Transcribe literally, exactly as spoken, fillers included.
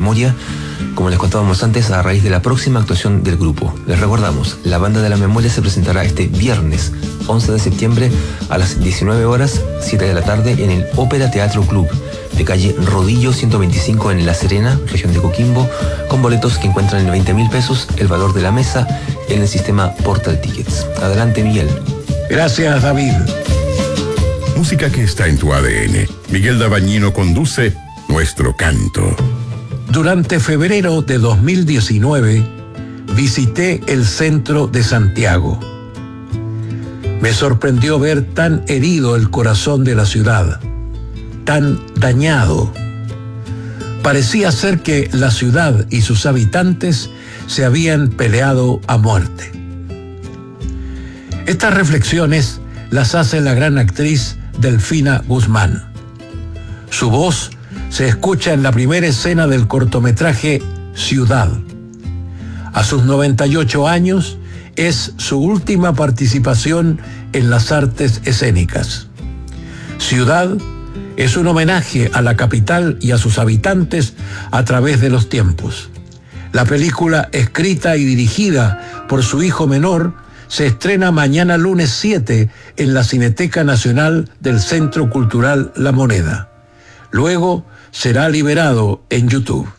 Memoria, como les contábamos antes, a raíz de la próxima actuación del grupo. Les recordamos, la Banda de la Memoria se presentará este viernes once de septiembre a las diecinueve horas, siete de la tarde, en el Ópera Teatro Club, de calle Rodillo ciento veinticinco en La Serena, región de Coquimbo, con boletos que encuentran en veinte mil pesos, el valor de la mesa en el sistema Portal Tickets. Adelante, Miguel. Gracias, David. Música que está en tu A D N. Miguel Dabañino conduce Nuestro Canto. Durante febrero de dos mil diecinueve visité el centro de Santiago. Me sorprendió ver tan herido el corazón de la ciudad, tan dañado. Parecía ser que la ciudad y sus habitantes se habían peleado a muerte. Estas reflexiones las hace la gran actriz Delfina Guzmán. Su voz se escucha en la primera escena del cortometraje Ciudad. A sus noventa y ocho años es su última participación en las artes escénicas. Ciudad es un homenaje a la capital y a sus habitantes a través de los tiempos. La película, escrita y dirigida por su hijo menor, se estrena mañana lunes siete en la Cineteca Nacional del Centro Cultural La Moneda. Luego será liberado en YouTube.